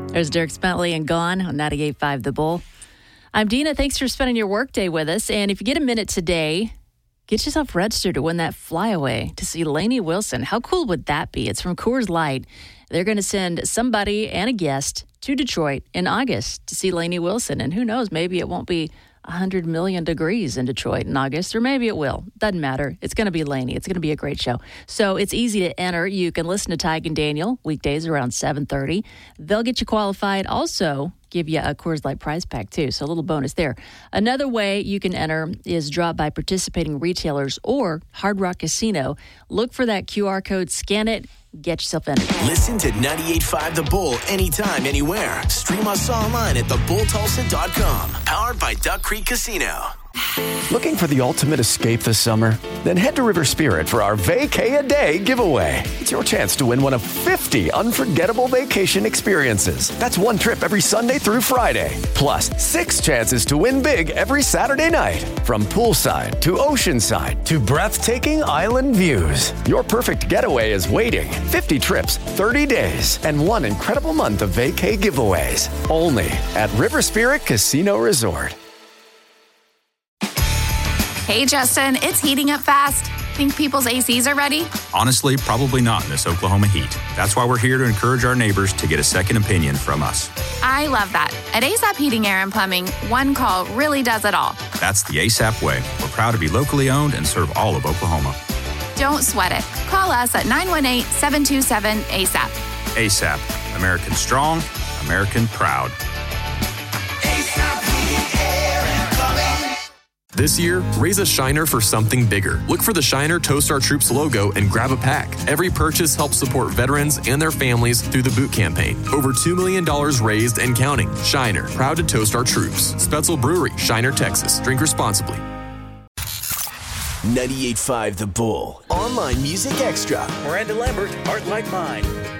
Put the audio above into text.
There's Dierks Bentley and Gone on 98.5 The Bull. I'm Dina. Thanks for spending your workday with us. And if you get a minute today, get yourself registered to win that flyaway to see Lainey Wilson. How cool would that be? It's from Coors Light. They're going to send somebody and a guest to Detroit in August to see Lainey Wilson. And who knows, maybe it won't be 100 million degrees in Detroit in August, or maybe it will. Doesn't matter. It's going to be Lainey. It's going to be a great show. So it's easy to enter. You can listen to Tig and Daniel weekdays around 7:30. They'll get you qualified. Also, give you a Coors Light prize pack, too. So a little bonus there. Another way you can enter is drop by participating retailers or Hard Rock Casino. Look for that QR code, scan it, get yourself in. Listen to 98.5 The Bull anytime, anywhere. Stream us online at thebulltulsa.com. Powered by Duck Creek Casino. Looking for the ultimate escape this summer? Then head to River Spirit for our Vacay-A-Day giveaway. It's your chance to win one of 50 unforgettable vacation experiences. That's one trip every Sunday through Friday. Plus 6 chances to win big every Saturday night. From poolside to oceanside to breathtaking island views. Your perfect getaway is waiting. 50 trips, 30 days, and one incredible month of vacay giveaways. Only at River Spirit Casino Resort. Hey, Justin, it's heating up fast. Think people's ACs are ready? Honestly, probably not in this Oklahoma heat. That's why we're here to encourage our neighbors to get a second opinion from us. I love that. At ASAP Heating, Air, and Plumbing, one call really does it all. That's the ASAP way. We're proud to be locally owned and serve all of Oklahoma. Don't sweat it. Call us at 918-727-ASAP. ASAP. American strong, American proud. This year, raise a Shiner for something bigger. Look for the Shiner Toast Our Troops logo and grab a pack. Every purchase helps support veterans and their families through the boot campaign. Over $2 million raised and counting. Shiner, proud to toast our troops. Spetzel Brewery, Shiner, Texas. Drink responsibly. 98.5 The Bull. Online Music Extra. Miranda Lambert, Heart Like Mine.